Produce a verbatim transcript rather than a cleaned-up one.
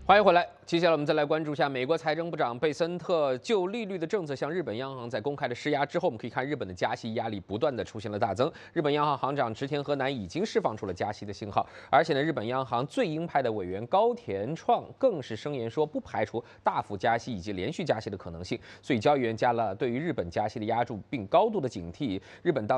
欢迎回来。接下来我们再来关注一下美国财政部长贝森特就利率的政策向日本央行在公开的施压之后，我们可以看日本的加息压力不断的出现了大增。日本央行行长植田和男已经释放出了加息的信号，而且呢，日本央行最鹰派的委员高田创更是声言说不排除大幅加息以及连续加息的可能性。所以交易员加了对于日本加息的压注，并高度的警惕日本当。